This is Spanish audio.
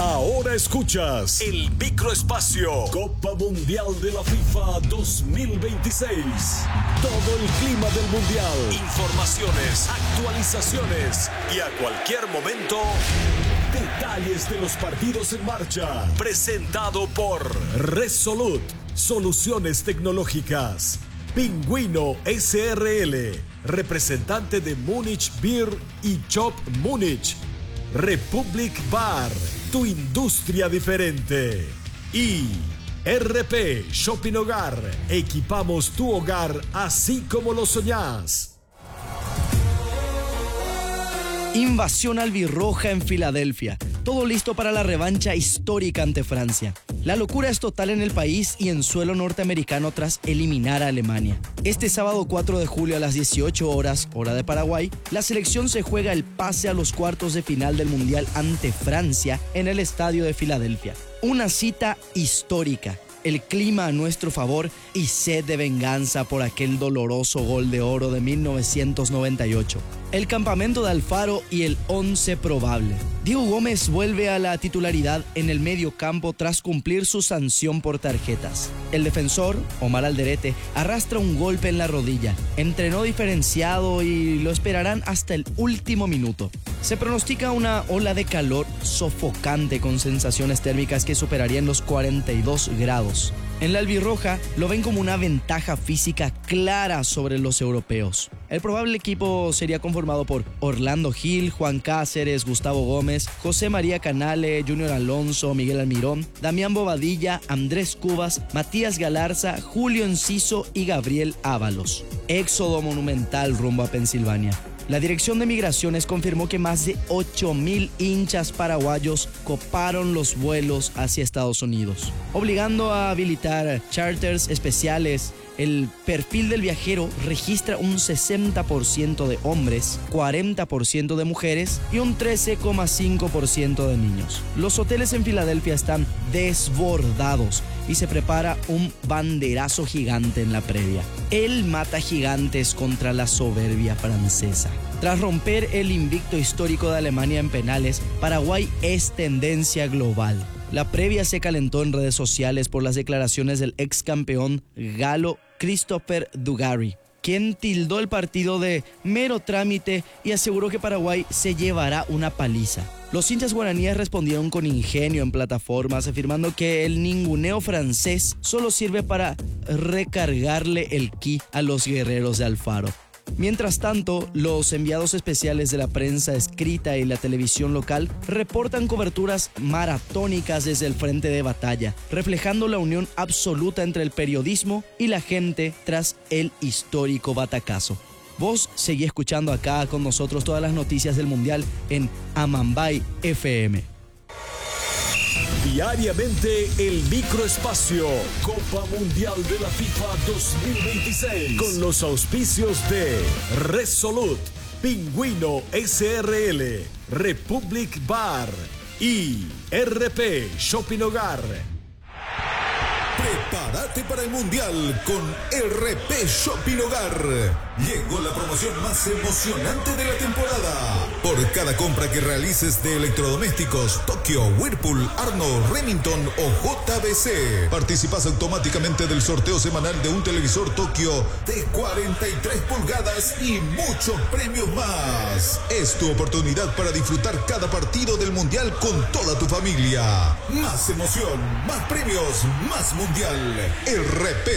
Ahora escuchas el microespacio Copa Mundial de la FIFA 2026. Todo el clima del Mundial, informaciones, actualizaciones y a cualquier momento, detalles de los partidos en marcha. Presentado por Resolute, soluciones tecnológicas. Pingüino SRL, representante de Munich Beer y Shop Munich. Republic Bar, tu industria diferente. Y RP Shopping Hogar, equipamos tu hogar así como lo soñás. Invasión albirroja en Filadelfia. Todo listo para la revancha histórica ante Francia. La locura es total en el país y en suelo norteamericano tras eliminar a Alemania. Este sábado 4 de julio a las 18 horas, hora de Paraguay, la selección se juega el pase a los cuartos de final del Mundial ante Francia en el estadio de Filadelfia. Una cita histórica. El clima a nuestro favor y sed de venganza por aquel doloroso gol de oro de 1998. El campamento de Alfaro y el 11 probable. Diego Gómez vuelve a la titularidad en el medio campo tras cumplir su sanción por tarjetas. El defensor, Omar Alderete, arrastra un golpe en la rodilla. Entrenó diferenciado y lo esperarán hasta el último minuto. Se pronostica una ola de calor sofocante con sensaciones térmicas que superarían los 42 grados. En la albirroja lo ven como una ventaja física clara sobre los europeos. El probable equipo sería conformado por Orlando Gil, Juan Cáceres, Gustavo Gómez, José María Canale, Junior Alonso, Miguel Almirón, Damián Bobadilla, Andrés Cubas, Matías Galarza, Julio Enciso y Gabriel Ábalos. Éxodo monumental rumbo a Pensilvania. La Dirección de Migraciones confirmó que más de 8,000 hinchas paraguayos coparon los vuelos hacia Estados Unidos, obligando a habilitar charters especiales. El perfil del viajero registra un 60% de hombres, 40% de mujeres y un 13,5% de niños. Los hoteles en Filadelfia están desbordados y se prepara un banderazo gigante en la previa. El mata gigantes contra la soberbia francesa. Tras romper el invicto histórico de Alemania en penales, Paraguay es tendencia global. La previa se calentó en redes sociales por las declaraciones del ex campeón galo Christopher Dugarry, quien tildó el partido de mero trámite y aseguró que Paraguay se llevará una paliza. Los hinchas guaraníes respondieron con ingenio en plataformas, afirmando que el ninguneo francés solo sirve para recargarle el ki a los guerreros de Alfaro. Mientras tanto, los enviados especiales de la prensa escrita y la televisión local reportan coberturas maratónicas desde el frente de batalla, reflejando la unión absoluta entre el periodismo y la gente tras el histórico batacazo. Vos seguí escuchando acá con nosotros todas las noticias del Mundial en Amambay FM. Diariamente el microespacio Copa Mundial de la FIFA 2026 con los auspicios de Resolute, Pingüino SRL, Republic Bar y RP Shopping Hogar. Prepárate para el Mundial con RP Shopping Hogar. Llegó la promoción más emocionante de la temporada. Por cada compra que realices de electrodomésticos, Tokio, Whirlpool, Arno, Remington o JBC, participas automáticamente del sorteo semanal de un televisor Tokio de 43 pulgadas y muchos premios más. Es tu oportunidad para disfrutar cada partido del Mundial con toda tu familia. Más emoción, más premios, más Mundial. RP